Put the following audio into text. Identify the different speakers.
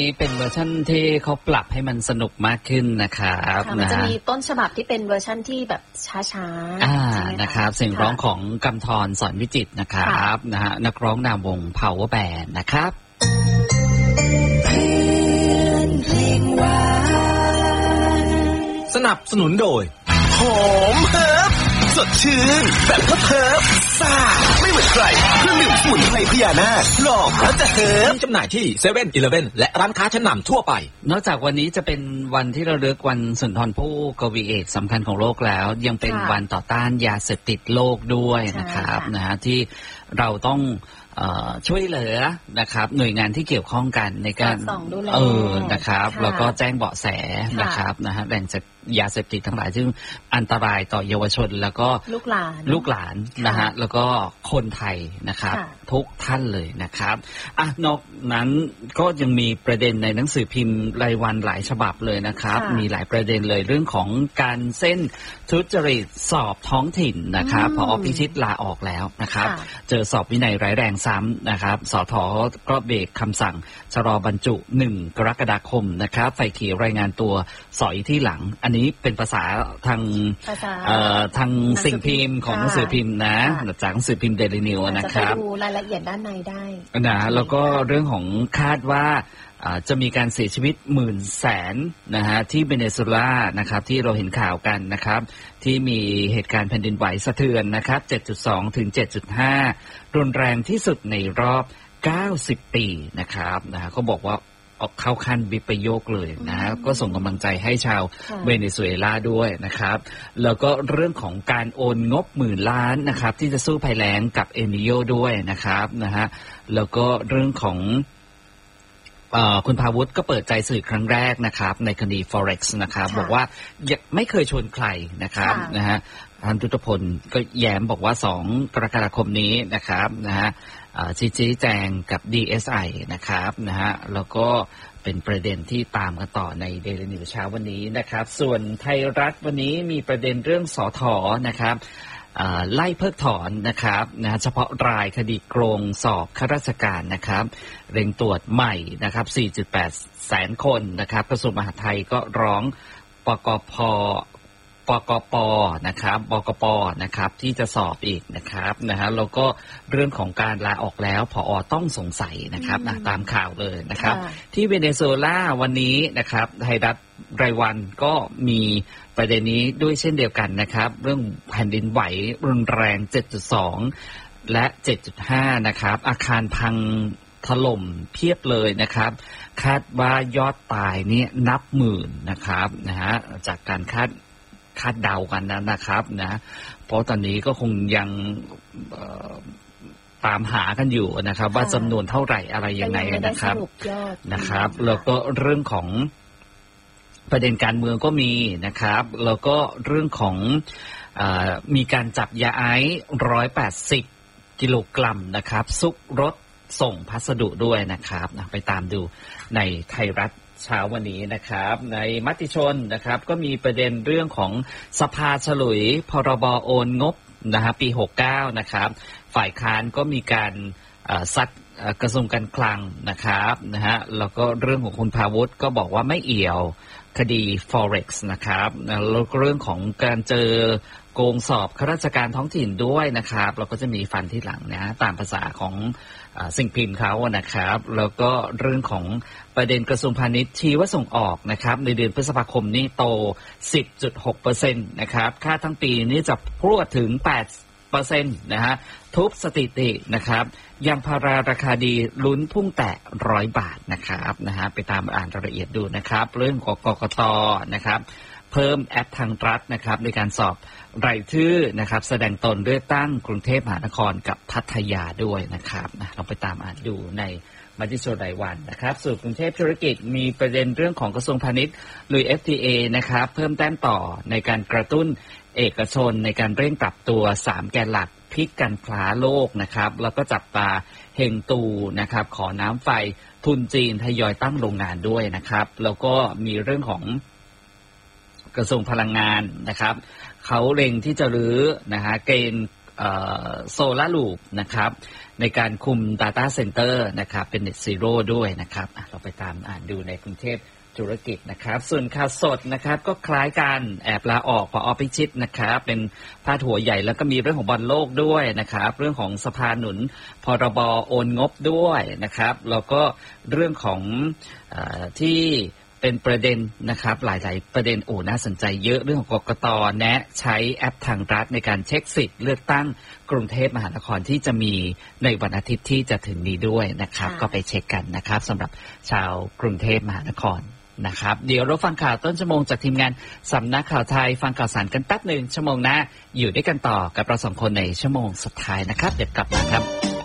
Speaker 1: นี่เป็นเวอร์ชันที่เขาปรับให้มันสนุกมากขึ้นนะครับ
Speaker 2: มันจะมีต้นฉบับที่เป็นเวอร์ชันที่แบบช้า
Speaker 1: ๆนะครับเสียงร้องของกำธร สอนวิจิตรนะครับนะฮะนักร้องนามวง Power Band นะครับ
Speaker 3: สนับสนุนโดยหอมเฮิร์บสดชื่นแบบเฮิร์บซ่าไม่เหมือนใครเครื่องดื่มสมุนไพรพญานาคหลอกแล้วจะเฮิร์บจำหน่ายที่เซเว่นอีเลฟเว่นและร้านค้าชั้นนำทั่วไป
Speaker 1: นอกจากวันนี้จะเป็นวันที่ระลึกวันสุนทรภู่กวีเอกสำคัญของโลกแล้วยังเป็นวันต่อต้านยาเสพติดโลกด้วยนะครับนะฮะที่เราต้องช่วยเหลือนะครับหน่วยงานที่เกี่ยวข้องกันในการนะครับแล้วก็แจ้งเบาะแสนะครับนะฮะแหล่งยาเสพติดทั้งหลายซึ่งอันตรายต่อเยาวชนแล้วก็ลูกหลานนะฮะแล้วก็คนไทยนะครับทุกท่านเลยนะครับนอกนั้นก็ยังมีประเด็นในหนังสือพิมพ์รายวันหลายฉบับเลยนะครับมีหลายประเด็นเลยเรื่องของการเส้นทุจริตสอบท้องถิ่นนะครับผอ.พิชิตลาออกแล้วนะครับเจอสอบวินัยร้ายแรงซ้ำนะครับสท.ก็เบรกคำสั่งชะลอบรรจุ1 กรกฎาคมนะครับไฟเขียวรายงานตัวสอยที่หลังอันนี้เป็นภาษาทางสิ่งพิมพ์ของหนังสือพิมพ์นะจากหนังสือพิมพ์เดลินิวนะครับ
Speaker 2: ดูรายละเอียดด้านในได้
Speaker 1: นะแล้วก็เรื่องของคาดว่าจะมีการเสียชีวิต10,000,000นะฮะที่เวเนซุเอลานะครับที่เราเห็นข่าวกันนะครับที่มีเหตุการณ์แผ่นดินไหวสะเทือนนะครับ 7.2 ถึง 7.5 รุนแรงที่สุดในรอบ90 ปีนะครับนะเขาบอกว่าเข้าขั้นวิปโยคเลยนะก็ส่งกำลังใจให้ชาวเวเนซุเอลาด้วยนะครับแล้วก็เรื่องของการโอนงบ10,000,000,000นะครับที่จะสู้ภัยแล้งกับเอมิโยด้วยนะครับนะฮะแล้วก็เรื่องของคุณภาวุฒิก็เปิดใจสื่อครั้งแรกนะครับในคดี Forex นะครับบอกว่าไม่เคยชวนใครนะครับนะฮะท่านทุตพลก็แย้มบอกว่า2 กรกฎาคมนี้นะครับนะฮะชี้แจงกับ DSI นะครับนะฮะแล้วก็เป็นประเด็นที่ตามกันต่อในเดลินิวเช้าวันนี้นะครับส่วนไทยรัฐวันนี้มีประเด็นเรื่องสท.นะครับไล่เพิกถอนนะครับนะเฉพาะรายคดีโกงสอบข้าราชการนะครับเร่งตรวจใหม่นะครับ 4.8 แสนคนนะครับกระทรวงมหาดไทยก็ร้องปกปนะครับบกปนะครับที่จะสอบอีกนะครับนะฮะแล้วก็เรื่องของการลาออกแล้วผอ.ต้องสงสัยนะครับตามข่าวเลยนะครับที่เวเนซุเอลาวันนี้นะครับไทยรัฐรายวันก็มีประเด็นนี้ด้วยเช่นเดียวกันนะครับเรื่องแผ่นดินไหวรุนแรง 7.2 และ 7.5 นะครับอาคารพังถล่มเพียบเลยนะครับคาดว่ายอดตายนี่นับหมื่นนะครับนะฮะจากการคาดเดากันนะครับนะเพราะตอนนี้ก็คงยังตามหากันอยู่นะครับว่าจำนวนเท่าไหร่อะไรยังไงนะครับแล้วก็เรื่องของประเด็นการเมืองก็มีนะครับแล้วก็เรื่องของมีการจับยาไอซ์180 กิโลกรัมนะครับซุกรถส่งพัสดุด้วยนะครับไปตามดูในไทยรัฐเช้าวันนี้นะครับในมติชนนะครับก็มีประเด็นเรื่องของสภาฉลุยพรบโอนงบนะฮะปี69นะครับฝ่ายค้านก็มีการซัดกระทรวงการคลังนะครับนะฮะแล้วก็เรื่องของคุณภาวุฒิก็บอกว่าไม่เอี่ยวคดี Forex นะครับแล้วก็เรื่องของการเจอโกงสอบข้าราชการท้องถิ่นด้วยนะครับเราก็จะมีฟันที่หลังนะตามภาษาของสิ่งพิมพ์เขานะครับแล้วก็เรื่องของประเด็นกระทรวงพาณิชย์ชี้ว่าส่งออกนะครับในเดือนพฤษภาคมนี้โต 10.6% นะครับคาดทั้งปีนี้จะพรวดถึง 8% นะฮะทุบสถิตินะครับยางพาราราคาดีลุ้นพุ่งแตะ100 บาทนะครับนะฮะไปตามอ่านรายละเอียดดูนะครับเรื่องของกกต.นะครับเพิ่มแอปทางรัฐนะครับในการสอบรายชื่อนะครับแสดงตนเลือกตั้งกรุงเทพมหานครกับพัทยาด้วยนะครับเราไปตามอ่านดูในมติชนรายวันนะครับส่วนกรุงเทพธุรกิจมีประเด็นเรื่องของกระทรวงพาณิชย์ลุย FTA นะครับเพิ่มแต้มต่อในการกระตุ้นเอกชนในการเร่งปรับตัว3 แกนหลักพลิกการค้าโลกนะครับแล้วก็จับตาเฮงตูนะครับขอน้ำไฟทุนจีนทยอยตั้งโรงงานด้วยนะครับแล้วก็มีเรื่องของกระทรวงพลังงานนะครับเขาเร่งที่จะรื้อนะฮะเกณฑ์โซลาร์ลูปนะครับในการคุม Data Center นะครับเป็น Net Zero ด้วยนะครับเราไปตามอ่านดูในกรุงเทพธุรกิจนะครับส่วนข่าวสดนะครับก็คล้ายกันแอบลาออกผอ.พิชิตนะครับเป็นพาดหัวใหญ่แล้วก็มีเรื่องของบอลโลกด้วยนะครับเรื่องของสภาหนุนพรบ.โอนงบด้วยนะครับแล้วก็เรื่องของที่เป็นประเด็นนะครับหลายๆประเด็นน่าสนใจเยอะเรื่องของกกต.แนะใช้แอปทางรัฐในการเช็คสิทธิ์เลือกตั้งกรุงเทพมหานครที่จะมีในวันอาทิตย์ที่จะถึงนี้ด้วยนะครับก็ไปเช็คกันนะครับสำหรับชาวกรุงเทพมหานครนะครับเดี๋ยวเราฟังข่าวต้นชั่วโมงจากทีมงานสำนักข่าวไทยฟังข่าวสารกันแป๊บหนึ่งชั่วโมงหน้าอยู่ด้วยกันต่อกับเราสองคนในชั่วโมงสุดท้ายนะครับเดี๋ยวกลับมาครับ